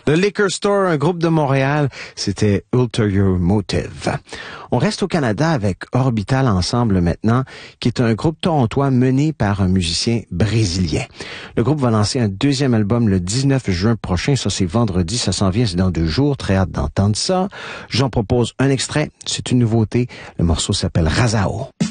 The Liquor Store, un groupe de Montréal, c'était Ulterior Motive. On reste au Canada avec Orbital Ensemble maintenant, qui est un groupe torontois mené par un musicien brésilien. Le groupe va lancer un deuxième album le 19 juin prochain. Ça, c'est vendredi, ça s'en vient, c'est dans 2 jours. Très hâte d'entendre ça. J'en propose un extrait. C'est une nouveauté. Le morceau s'appelle Razao.